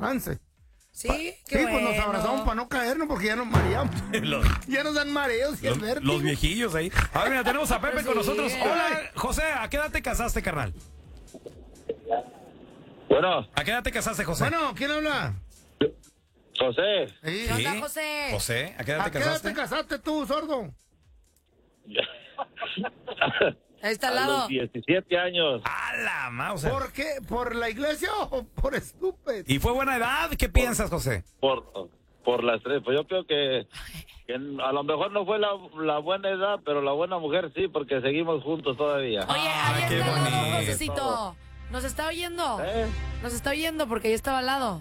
trance. Sí, Sí, bueno. pues nos abrazamos para no caernos porque ya nos mareamos. Ya nos dan mareos y el vértigo. Los viejillos ahí. A ver, mira, tenemos a Pepe Sí. con nosotros. Hola, José, ¿a qué edad te casaste, carnal? Bueno, ¿A qué edad te casaste, José? Bueno, ¿quién habla? José, Sí. ¿Qué onda, José? José, ¿a qué edad ¿A te qué edad casaste? te casaste tú, sordo? Ahí está al a lado. los 17 años. ¡A la mouse! ¿Por qué? ¿Por la iglesia o por estúpido? ¿Y fue buena edad? ¿Qué piensas, José? Por las tres. Pues yo creo que a lo mejor no fue la buena edad, pero la buena mujer sí, porque seguimos juntos todavía. Oye, ahí qué está al lado, bonito. Josecito. ¿Nos está oyendo? ¿Eh? Nos está oyendo porque yo estaba al lado.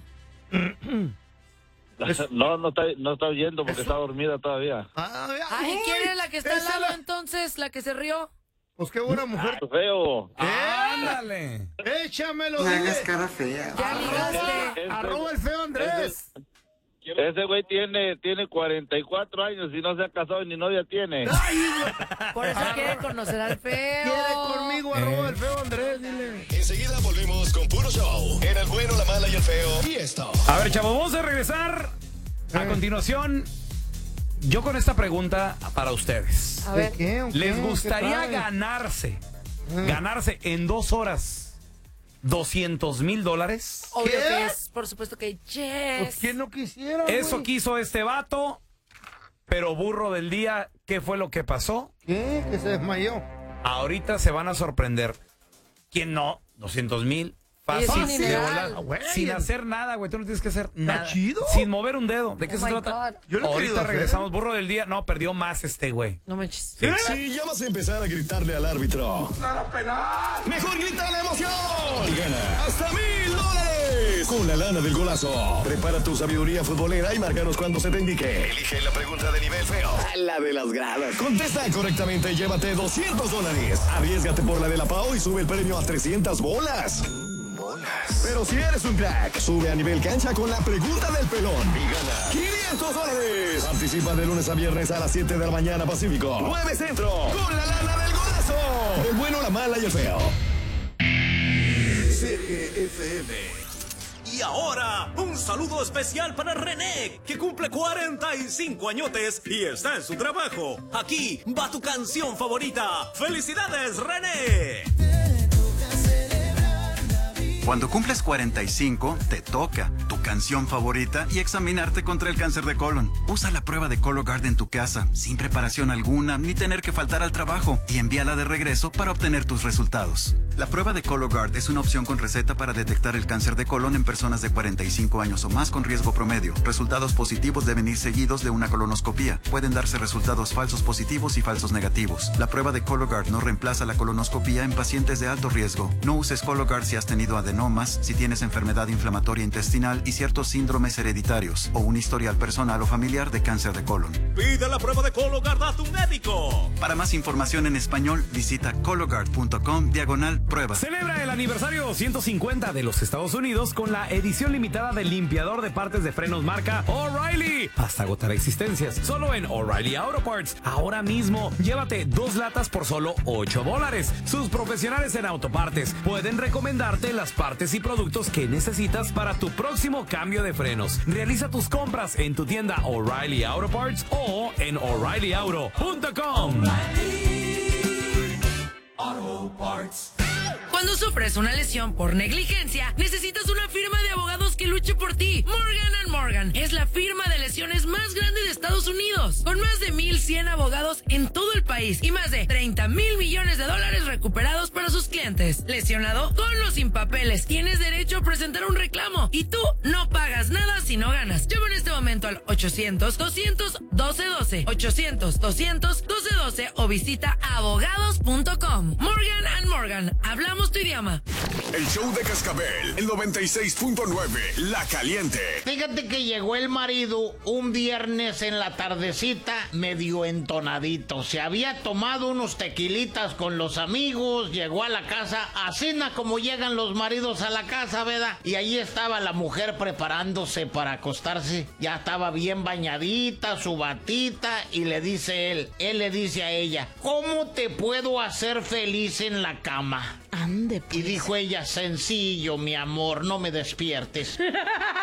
No está oyendo porque está dormida todavía. Ay, ¿quién es la que está al lado entonces? ¿La que se rió? Pues qué buena mujer. Feo. ¡Ándale! Échamelo, No dile. hagas cara fea. Ya ligaste. Arroba el feo Andrés. Ese güey tiene 44 años y no se ha casado y ni novia tiene. Por eso quiere conocer al feo. Quiere conmigo, arroba el feo Andrés, dile. Enseguida volvemos con puro show. En el bueno, la mala y el feo. Y esto. A ver, chavos, vamos a regresar. A continuación, yo con esta pregunta para ustedes. A ver. ¿Qué? ¿O qué? ¿Les ¿Qué gustaría traes? ganarse en 2 horas $200,000? Obvio ¿Qué? que es, por supuesto que Pues yes. quién no quisiera, Eso güey? quiso este vato, pero burro del día, ¿qué fue lo que pasó? ¿Qué? Que se desmayó. Ahorita se van a sorprender. ¿Quién no? 200,000. Fácil, Y es un de dineral. volar. Güey. Sin hacer nada, güey. Tú no tienes que hacer nada. chido. Sin mover un dedo. ¿De qué Oh se my trata? God. Yo lo he querido Ahorita hacer. regresamos. Burro del día. No, perdió más este güey. No manches. Sí. Si ya vas a empezar a gritarle al árbitro, mejor grita la emoción y gana hasta $1,000 con la lana del golazo. Prepara tu sabiduría futbolera y márcanos cuando se te indique. Elige la pregunta de nivel feo, la de las gradas. Contesta correctamente y llévate $200. Arriésgate por la de la Pau y sube el premio a 300 bolas. Pero si eres un crack, sube a nivel cancha con la pregunta del pelón y gana $500. Participa de lunes a viernes a las 7 de la mañana Pacífico, 9 Centro, con la lana del golazo. El bueno, la mala y el feo. CGFM. Y ahora, un saludo especial para René, que cumple 45 añotes y está en su trabajo. Aquí va tu canción favorita. ¡Felicidades, René! Cuando cumples 45, te toca tu canción favorita y examinarte contra el cáncer de colon. Usa la prueba de Cologuard en tu casa, sin preparación alguna, ni tener que faltar al trabajo, y envíala de regreso para obtener tus resultados. La prueba de Cologuard es una opción con receta para detectar el cáncer de colon en personas de 45 años o más con riesgo promedio. Resultados positivos deben ir seguidos de una colonoscopía. Pueden darse resultados falsos positivos y falsos negativos. La prueba de Cologuard no reemplaza la colonoscopía en pacientes de alto riesgo. No uses Cologuard si has tenido adenomas, si tienes enfermedad inflamatoria intestinal y ciertos síndromes hereditarios o un historial personal o familiar de cáncer de colon. Pide la prueba de Cologuard a tu médico. Para más información en español, visita cologuard.com/pruebas. Celebra el aniversario 150 de los Estados Unidos con la edición limitada del limpiador de partes de frenos marca O'Reilly. Hasta agotar existencias. Solo en O'Reilly Auto Parts. Ahora mismo, llévate 2 latas por solo $8. Sus profesionales en autopartes pueden recomendarte las partes y productos que necesitas para tu próximo cambio de frenos. Realiza tus compras en tu tienda O'Reilly Auto Parts o en O'ReillyAuto.com. Cuando sufres una lesión por negligencia, necesitas una firma de abogados que luche por ti. Morgan & Morgan es la firma de lesiones más grande de Estados Unidos, con más de 1,100 abogados en todo el país y más de $30,000 millones recuperados para sus clientes. Lesionado, con o sin papeles, tienes derecho a presentar un reclamo y tú no pagas nada si no ganas. Llama en este momento al 800-200-1212, 800-200-1212 o visita abogados.com. Morgan & Morgan, hablamos tu idioma. El show de Cascabel, el 96.9, La Caliente. Fíjate que llegó el marido un viernes en la tardecita medio entonadito. Se había tomado unos tequilitas con los amigos, llegó a la casa, así como llegan los maridos a la casa, ¿verdad? Y ahí estaba la mujer preparándose para acostarse. Ya estaba bien bañadita, su batita, y le dice él le dice a ella, ¿cómo te puedo hacer feliz en la cama? Ande, Y dijo ella, sencillo, mi amor, no me despiertes.